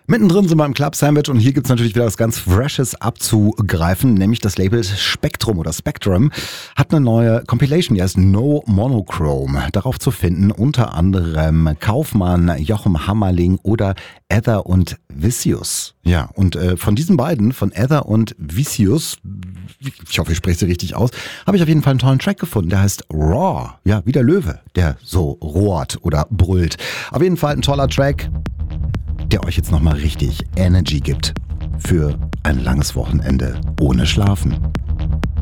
Mittendrin sind wir im Club Sandwich und hier gibt es natürlich wieder was ganz Freshes abzugreifen, nämlich das Label Spektrum oder Spectrum hat eine neue Compilation, die heißt No Monochrome. Darauf zu finden unter anderem Kaufmann, Jochen Hammerling oder Ether und Vicious. Ja, und von diesen beiden, von Ether und Vicious, ich hoffe, ich spreche sie richtig aus, habe ich auf jeden Fall einen tollen Track gefunden, der heißt Raw. Ja, wie der Löwe, der so rohrt oder brüllt. Auf jeden Fall ein toller Track, der euch jetzt nochmal richtig Energy gibt für ein langes Wochenende ohne Schlafen.